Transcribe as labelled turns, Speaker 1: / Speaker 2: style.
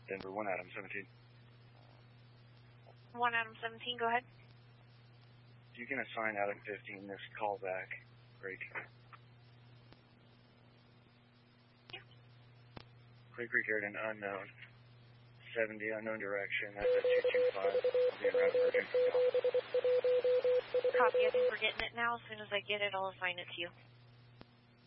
Speaker 1: Denver 1 Adam 17.
Speaker 2: 1 Adam 17, go ahead.
Speaker 1: You can assign Adam 15 this call back. Great.
Speaker 2: Yeah.
Speaker 1: Clear Creek area unknown. 70 unknown direction. That's at 225. I'll be en route for
Speaker 2: Copy, I think we're getting it now. As soon as I get it, I'll assign it to you.